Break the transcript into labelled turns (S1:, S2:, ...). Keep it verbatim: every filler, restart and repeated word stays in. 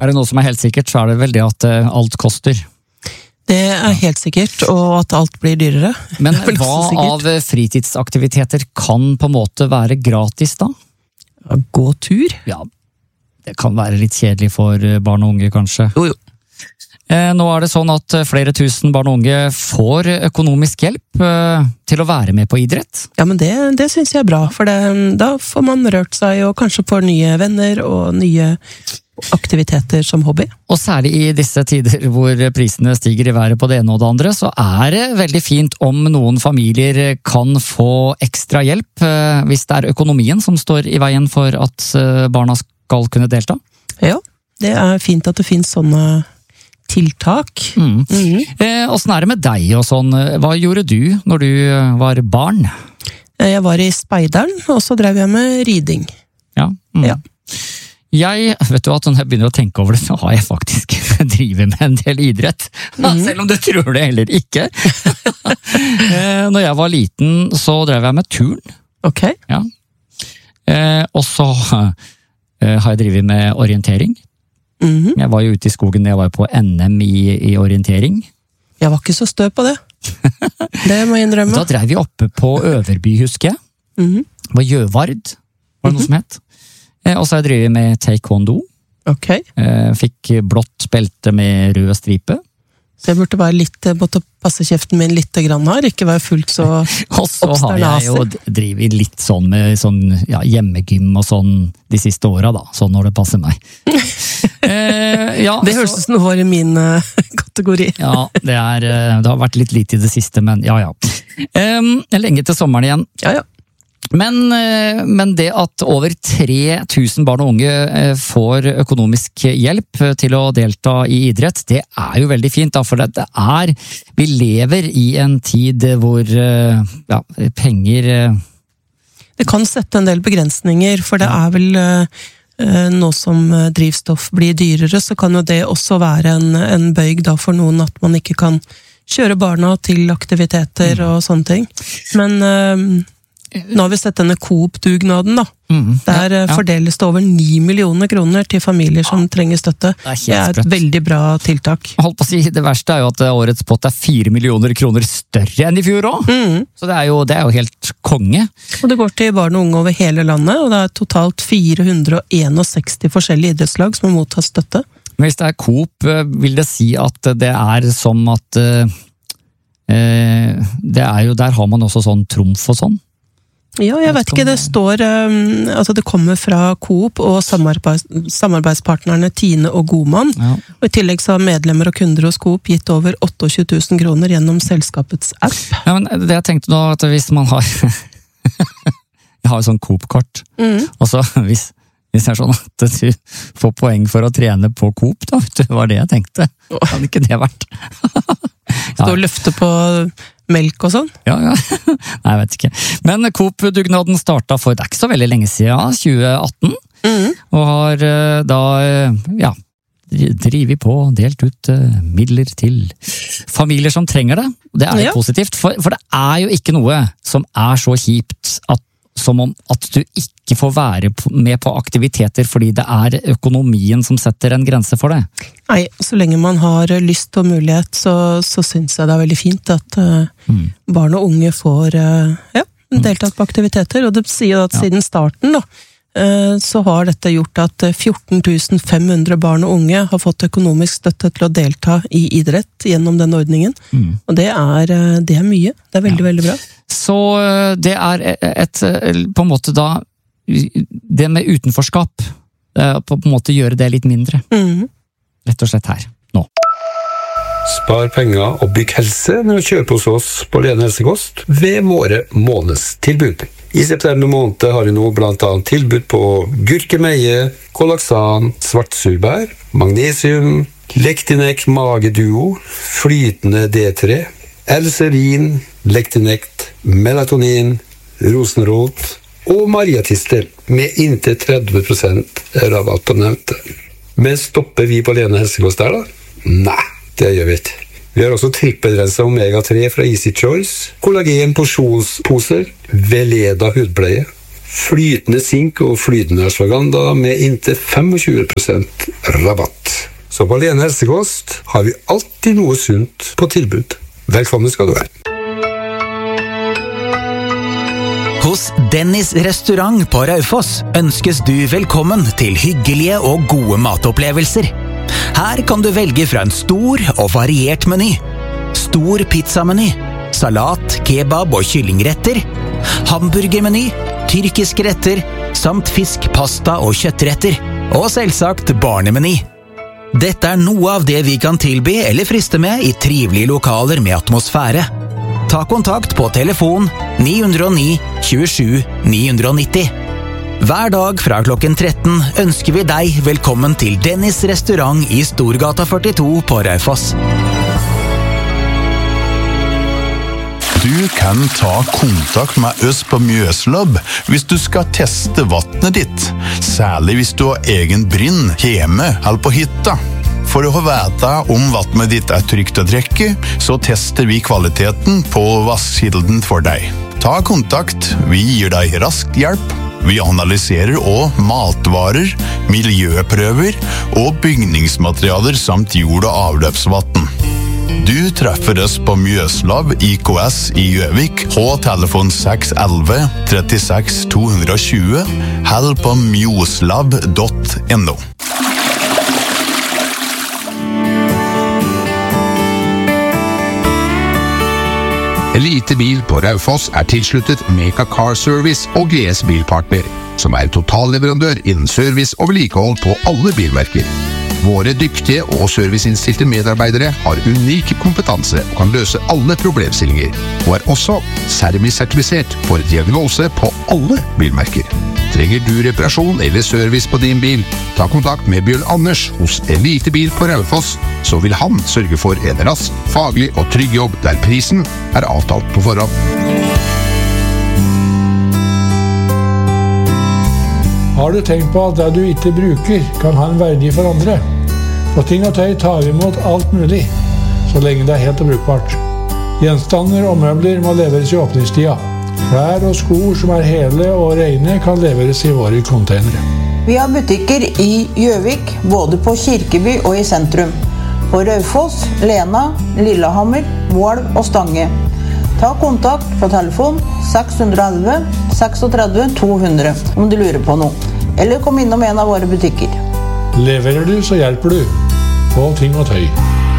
S1: Er det noe som er helt sikkert, så er det vel det at alt koster.
S2: Det er helt sikkert, og at alt blir dyrere.
S1: Men hva av fritidsaktiviteter kan på en måte være gratis da?
S2: Gå tur?
S1: Ja, det kan være litt kjedelig for barn og unge kanskje.
S2: Jo, jo.
S1: Nå er det sånn at flere tusen barn og unge får økonomisk hjelp til å være med på idrett.
S2: Ja, men det, det synes jeg er bra, for det, da får man rørt seg og kanskje får nye venner og nye aktiviteter som hobby.
S1: Og særlig i disse tider hvor prisene stiger i været på det ene og det andre, så er det veldig fint om noen familier kan få ekstra hjelp hvis det er økonomien som står i veien for at barna skal kunne delta.
S2: Ja, det er fint at det finnes sånne tiltak.
S1: Mm. Mm. Eh, hvordan er det med deg og sånn? Hva gjorde du når du var barn?
S2: Jeg var i speideren, og så drev jeg med riding.
S1: Ja. Mm.
S2: Ja.
S1: Jeg, vet du at når jeg begynner å tenke over det, så har jeg faktisk drivet med en del idrett. Mm. Selv om du tror det heller ikke. eh, når jeg var liten, så drev jeg med turn.
S2: Ok.
S1: Ja. Eh, og så eh, har jeg drivet med orientering. Mm-hmm. Jeg var jo ute i skogen da jeg var på N M i, i orientering.
S2: Jeg var ikke så stø på det. Det må jeg innrømme.
S1: Da drev vi oppe på Øverby, husker jeg.
S2: Mm-hmm.
S1: Det var Gjøvard, var det noe mm-hmm. som het. Eh, og så har jeg drevet med taekwondo.
S2: Ok.
S1: Eh, fikk blått belte med rød stripe.
S2: Så jeg burde være litt, måtte passe kjeften min litt grann her, ikke være fullt så oppsternasig.
S1: Og så har jeg jo drivet litt sånn med sånn, ja, hjemmegym og sånn de siste åra da, sånn når det passer meg. eh, ja,
S2: det høres ut som noe i min uh, kategori.
S1: Ja, det, er, det har vært litt lite i det siste, men ja, ja. Um, lenge til sommeren igjen.
S2: Ja, ja.
S1: Men, men det at over tre tusen barn og unge får økonomisk hjelp til å delta i idrett, det er jo veldig fint, da, for det er, vi lever i en tid hvor ja, penger
S2: Det kan sette en del begrensninger, for det er vel nå som drivstoff blir dyrere, så kan jo det også være en, en bøyg da for noen at man ikke kan kjøre barna til aktiviteter og sånne ting. Men nå har vi sett denne Coop-dugnaden da. Mm, Der ja, ja. fordeles det over ni millioner kroner til familier som ja. trenger støtte. Det er, det er et veldig bra tiltak.
S1: Holdt på å si, det verste er jo at årets pott er fire millioner kroner større enn i fjor også. Mm. Så det er, jo, det er jo helt konge.
S2: Og det går til barn og unge over hele landet, og det er totalt fire hundre og sekstisén forskjellige idrettslag som har mottatt støtte.
S1: Men hvis det er Coop, vil det si at det er som at eh, det er jo, der har man også sånn trumf og sånn?
S2: Ja, jeg vet ikke, det står um, altså det kommer fra Coop og samarbeids, samarbeidspartnerne Tine og Godmann, ja. Og i tillegg så har medlemmer og kunder hos Coop gitt over tjueåtte tusen kroner gjennom selskapets app.
S1: Ja, men det jeg tenkte nå, at hvis man har jeg har jo sånn Coop-kort, mm. og så hvis, hvis det er sånn at du får poeng for å trene på Coop, da, vet du, var det jeg tenkte. Kan ikke det vært?
S2: Stå og løfte på melk og sånn?
S1: Ja, ja. Nei, jeg vet ikke. Men Coop-dugnaden startet for, det er ikke så veldig lenge siden, tjue atten, mm. og har da, ja, drivet på, delt ut midler til familier som trenger det. Det er jo ja. positivt, for, for det er jo ikke noe som er så kjipt at som om at du ikke får være med på aktiviteter fordi det er økonomien som setter en grense for det.
S2: Nei, så lenge man har lyst og mulighet, så, så synes jeg det er veldig fint at uh, mm. barn og unge får uh, ja, deltatt på aktiviteter, og det sier at ja. siden starten da, uh, så har dette gjort at fjorten tusen fem hundre barn og unge har fått økonomisk støtte til å delta i idrett gjennom den ordningen, mm. og det er, det er mye, det er veldig, ja. veldig bra.
S1: Så det er et, på en måte da, det med utenforskap, på en måte gjøre det litt mindre. Mm. Rett og slett her, nå.
S3: Spar penger og bygg helse når du kjøper hos oss på Lene Helsekost ved våre månedstilbud. I september måned har vi nå blant annet tilbud på gurkemeie, kollaxan, svartsurbær, magnesium, Lektinek Mageduo, flytende D tre, L-serin, Lektinekt, melatonin, rosenrot og mariatistel med inntil tretti prosent rabatt på nevnte. Men stopper vi på Lene Helsekost der da? Nei, det gjør vi ikke. Vi har også trippelrenset omega tre fra Easy Choice, kollagen porsjonsposer, Veleda hudpleie, flytende zink og flytende ashwagandha med inntil tjuefem prosent rabatt. Så på Lene Helsekost har vi alltid noe sunt på tilbud. Velkommen skal du være.
S4: Hos Dennis restaurant på Raufoss ønskes du velkommen til hyggelige og gode matopplevelser. Her kan du velge fra en stor og variert meny. Stor pizzameny, salat, kebab og kyllingretter, hamburgermeny, tyrkiske retter, samt fisk, pasta og kjøttretter, og selvsagt barnemeny. Dette er noe av det vi kan tilby eller friste med i trivelige lokaler med atmosfære. Ta kontakt på telefon ni null ni tjuesju ni nitti. Hver dag fra klokken tretten ønsker vi deg velkommen til Dennis restaurant i Storgata førtito på Raufoss.
S5: Du kan ta kontakt med oss på Mjøslab hvis du skal teste vattnet ditt, særlig hvis du har egen brinn hjemme eller på hytta. For å få vite om vattnet ditt er trygt å drikke, så tester vi kvaliteten på vasskilden for deg. Ta kontakt, vi gir deg rask hjelp. Vi analyserer også matvarer, miljøprøver og bygningsmaterialer samt jord- og avløpsvatten. Du treffer oss på Mjøslab I K S i Gjøvik på telefon seks elleve trettiseks to tjue eller på mjoslab punktum no.
S6: Elite Bil på Raufoss er tilsluttet Meka Car Service og G S Bilpartner, som er totalleverandør innen service og vedlikehold på alle bilmerker. Våre dyktige og serviceinnstilte medarbeidere har unik kompetanse og kan løse alle problemstillinger, og er også Sermi-sertifisert for diagnose på alle bilmerker. Trenger du reparasjon eller service på din bil? Ta kontakt med Bjørn Anders hos Elite Bil på Raufoss, så vil han sørge for en rask, faglig og trygg jobb der prisen er avtalt på forhånd.
S7: Har du tenkt på at det du ikke bruker kan ha en verdi for andre? På ting og tøy tar vi imot alt mulig, så lenge det er helt og brukbart. Gjenstander og møbler må leveres i åpningstida. Klær og sko som er hele og rene kan leveres i våre containere.
S8: Vi har butikker i Gjøvik, både på Kirkeby og i sentrum. På Raufoss, Lena, Lillehammer, Mål og Stange. Ta kontakt på telefon seks elleve trekseks to hundre om du lurer på noe. Eller kom innom en av våre butikker.
S7: Leverer du, så hjelper du. På ting og tøy.